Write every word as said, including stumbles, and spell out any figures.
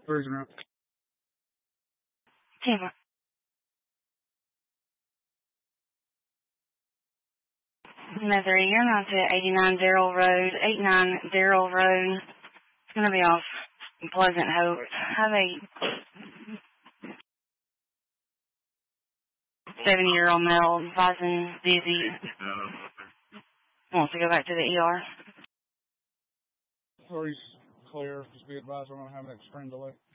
Virgin Route. Tampa. Another, you're not to eighty-nine Darrell Road, eighty-nine Darrell Road. It's going to be off Pleasant Hope. Have a seventy-year-old male advising dizzy. Wants to go back to the E R. Sorry, clear. Just be advised we're going to have an extreme delay.